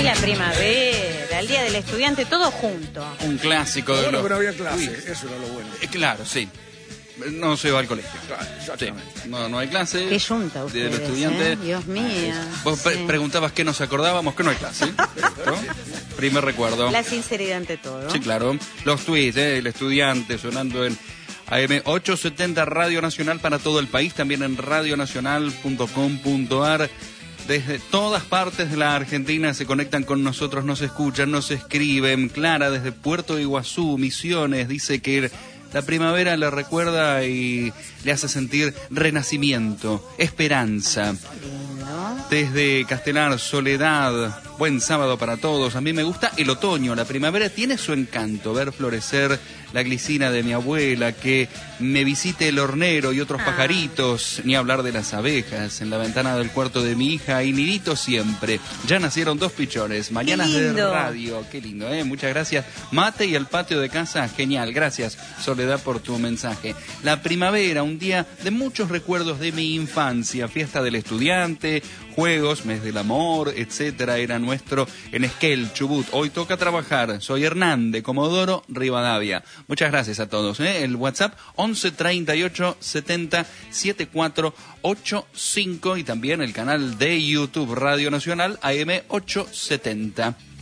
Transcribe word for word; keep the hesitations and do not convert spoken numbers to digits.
Y la primavera, el día del estudiante, todo junto. Un clásico de Bueno, los... pero había clase, Uy. eso era lo bueno. Eh, claro, sí. No se va al colegio. Claro, Sí. exactamente. No, no hay clase. Qué yunta ustedes, De los estudiantes. ¿eh? Dios mío. Vos Sí. pre- preguntabas qué nos acordábamos, que no hay clase. ¿No? Primer recuerdo. La sinceridad ante todo. Sí, claro. Los tweets, ¿eh? El estudiante sonando en A M ochocientos setenta Radio Nacional para todo el país, también en radio nacional punto com punto a r. Desde todas partes de la Argentina se conectan con nosotros, nos escuchan, nos escriben. Clara, desde Puerto Iguazú, Misiones, dice que la primavera le recuerda y le hace sentir renacimiento, esperanza. Desde Castelar, Soledad, buen sábado para todos. A mí me gusta el otoño, la primavera tiene su encanto, ver florecer la glicina de mi abuela, que me visite el hornero y otros Ah. pajaritos, ni hablar de las abejas. En la ventana del cuarto de mi hija hay nidito siempre. Ya nacieron dos pichones, mañanas de lindo. radio. Qué lindo, ¿eh? Muchas gracias. Mate y el patio de casa, genial. Gracias, Soledad, por tu mensaje. La primavera, un día de muchos recuerdos de mi infancia, fiesta del estudiante, juegos, mes del amor, etcétera, era nuestro en Esquel, Chubut. Hoy toca trabajar. Soy Hernán de Comodoro, Rivadavia. Muchas gracias a todos, ¿eh? El WhatsApp once treinta y ocho setenta setenta y cuatro ochenta y cinco y también el canal de YouTube Radio Nacional A M ochocientos setenta.